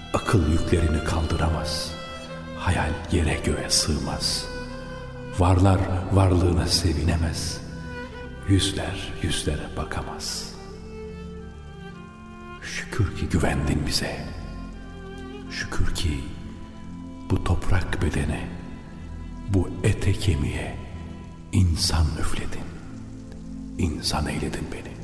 Akıl yüklerini kaldıramaz. Hayal yere göğe sığmaz. Varlar varlığına sevinemez. Yüzler yüzlere bakamaz. Şükür ki güvendin bize. Şükür ki bu toprak bedene, bu ete kemiğe insan üfledin. İnsan eyledin beni.